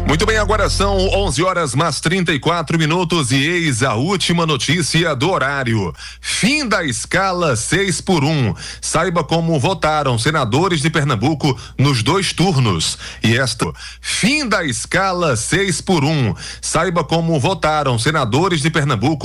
Muito bem, agora são 11 horas mais 34 minutos e eis a última notícia do horário. Fim da escala 6x1. Saiba como votaram senadores de Pernambuco nos 2 turnos. Fim da escala 6x1. Saiba como votaram senadores de Pernambuco